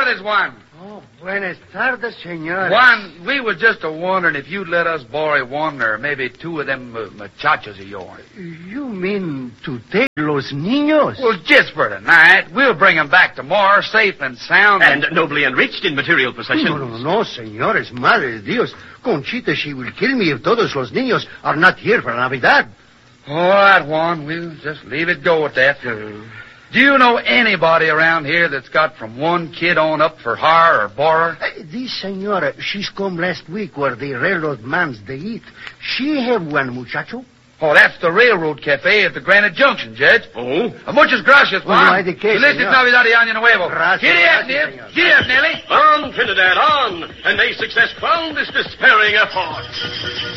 tardes, Juan. Oh, buenas tardes, senor. Juan, we was just wondering if you'd let us borrow one or maybe two of them muchachos of yours. You mean to take los niños? Well, just for tonight. We'll bring them back tomorrow, safe and sound. And nobly enriched in material possessions. No, señores. Madre de Dios. Conchita, she will kill me if todos los niños are not here for Navidad. All right, Juan. We'll just leave it go at that. Do you know anybody around here that's got from one kid on up for hire or borrow? This senora, she's come last week where the railroad mans they eat. She have one muchacho. Oh, that's the railroad cafe at the Granite Junction, Judge. Oh? Muchas gracias, Juan. No hay de qué, Felices señor. Navidad y Año Nuevo. Gracias, Giddy up, gracias, Nib. señor. Giddy up, Nellie. On, Trinidad, on! And may success crown this despairing effort.